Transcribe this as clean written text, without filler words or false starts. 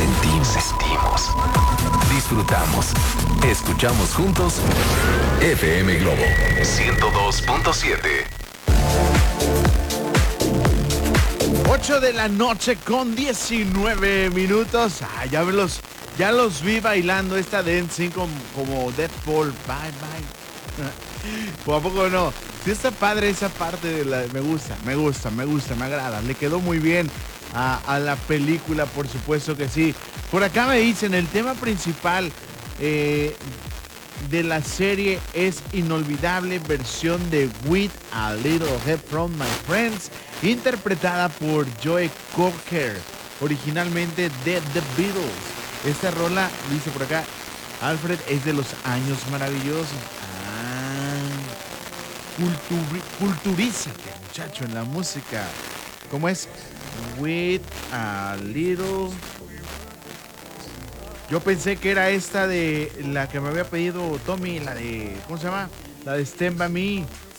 sentimos, disfrutamos, escuchamos juntos FM Globo 102.7. 8 de la noche con 19 minutos. Ya los vi bailando esta dancing como Deadpool. Bye, bye. ¿O a poco no? Sí está padre esa parte de la... Me gusta, me agrada. Le quedó muy bien a la película, por supuesto que sí. Por acá me dicen, el tema principal de la serie es inolvidable versión de With a Little Help from My Friends, interpretada por Joe Cocker, originalmente de The Beatles. Esta rola, dice por acá Alfred, es de los años maravillosos. Culturízate, muchacho, en la música. ¿Cómo es? With a Little... Yo pensé que era esta de la que me había pedido Tommy, la de... ¿Cómo se llama? La de Stand By Me.